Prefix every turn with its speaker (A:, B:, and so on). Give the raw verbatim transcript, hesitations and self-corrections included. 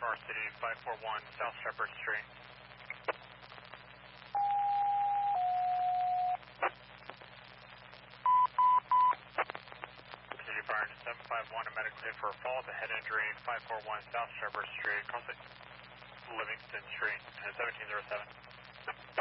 A: Car City, five four one South Shepherd Street. City Fire seven five one, a medical hit for a fall with a head injury, five four one South Shepherd Street, across Livingston Street, seventeen oh seven.